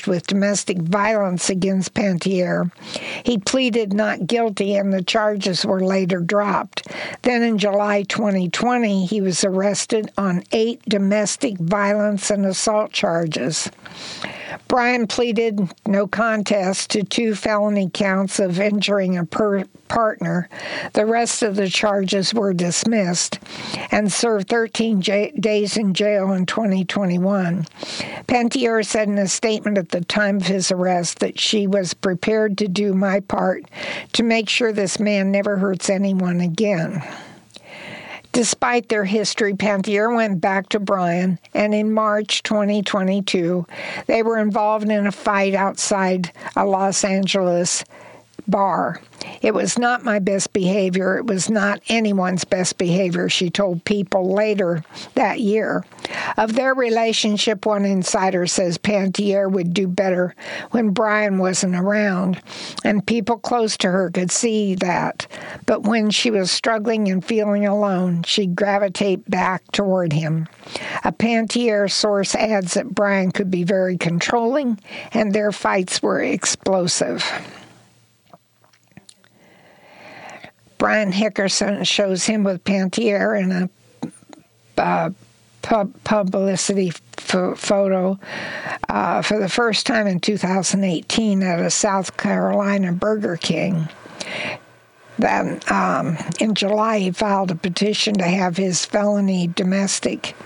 charged with domestic violence against Pantelier. He pleaded not guilty, and the charges were later dropped. Then in July 2020, he was arrested on 8 domestic violence and assault charges. Brian pleaded no contest to 2 felony counts of injuring a partner. The rest of the charges were dismissed and served 13 days in jail in 2021. Pantelier said in a statement at the time of his arrest that she was prepared to do my part to make sure this man never hurts anyone again. Despite their history, Pantelier went back to Brian, and in March 2022, they were involved in a fight outside a Los Angeles bar. It was not my best behavior. It was not anyone's best behavior, she told People later that year. Of their relationship, one insider says Pantelier would do better when Brian wasn't around, and people close to her could see that. But when she was struggling and feeling alone, she'd gravitate back toward him. A Pantelier source adds that Brian could be very controlling, and their fights were explosive. Brian Hickerson shows him with Pantelier in a publicity photo for the first time in 2018 at a South Carolina Burger King. Then in July, he filed a petition to have his felony domestic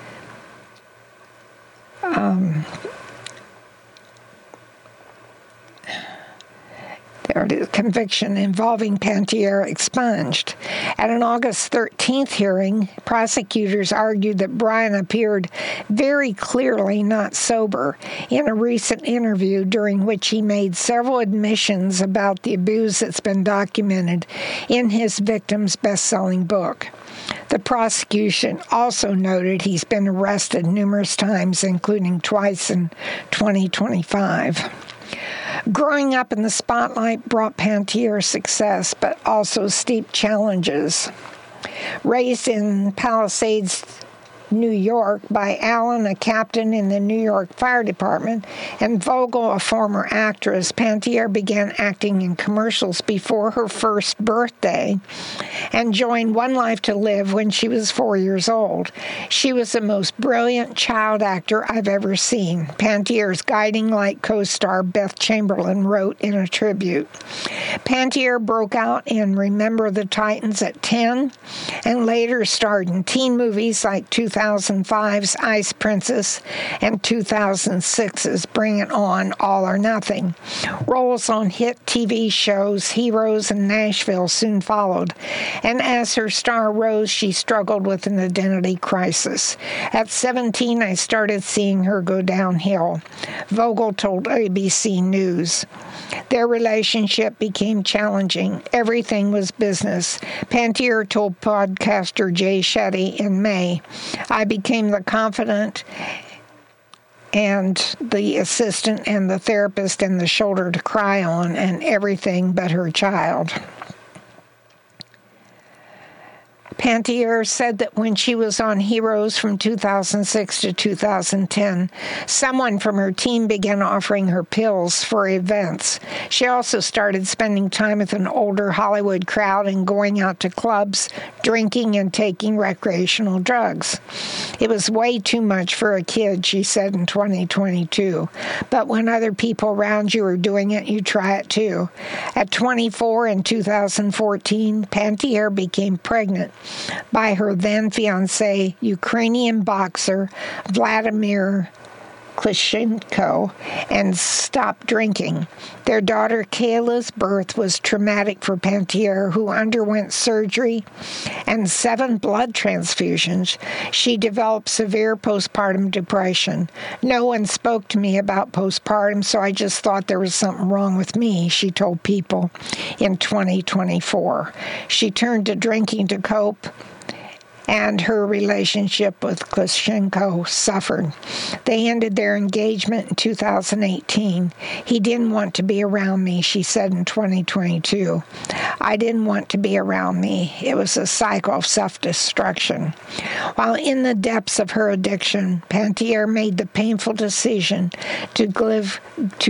conviction involving Pantelier expunged. At an August 13th hearing, prosecutors argued that Brian appeared very clearly not sober in a recent interview during which he made several admissions about the abuse that's been documented in his victim's best-selling book. The prosecution also noted he's been arrested numerous times, including twice in 2025. Growing up in the spotlight brought Pantelier success, but also steep challenges. Raised in Palisades, New York, by Alan, a captain in the New York Fire Department, and Vogel, a former actress, Pantelier began acting in commercials before her first birthday and joined One Life to Live when she was 4 years old. She was the most brilliant child actor I've ever seen, Pantelier's guiding light co-star Beth Chamberlain wrote in a tribute. Pantelier broke out in Remember the Titans at 10 and later starred in teen movies like 2005's Ice Princess and 2006's Bring It On, All or Nothing. Roles on hit TV shows Heroes and Nashville soon followed, and as her star rose, she struggled with an identity crisis. At 17, I started seeing her go downhill, Vogel told ABC News. Their relationship became challenging. Everything was business. Pantelier told podcaster Jay Shetty in May, I became the confidant and the assistant and the therapist and the shoulder to cry on and everything but her child. Pantelier said that when she was on Heroes from 2006 to 2010, someone from her team began offering her pills for events. She also started spending time with an older Hollywood crowd and going out to clubs, drinking and taking recreational drugs. It was way too much for a kid, she said in 2022. But when other people around you are doing it, you try it too. At 24 in 2014, Pantelier became pregnant by her then-fiancé, Ukrainian boxer Vladimir Klitschko, and stopped drinking. Their daughter Kayla's birth was traumatic for Pantelier, who underwent surgery and 7 blood transfusions. She developed severe postpartum depression. No one spoke to me about postpartum, so I just thought there was something wrong with me, she told People in 2024. She turned to drinking to cope, and her relationship with Klitschko suffered. They ended their engagement in 2018. He didn't want to be around me, she said in 2022. I didn't want to be around me. It was a cycle of self-destruction. While in the depths of her addiction, Pantelier made the painful decision to